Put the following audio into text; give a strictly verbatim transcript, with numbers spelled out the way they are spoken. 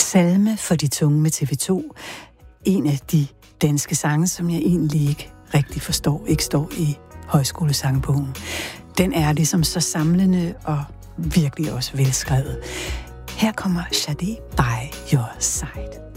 Salme for de tunge med T V to. En af de danske sange, som jeg egentlig ikke rigtig forstår, ikke står i højskolesangbogen. Den er ligesom så samlende og virkelig også velskrevet. Her kommer Sade by Your Side.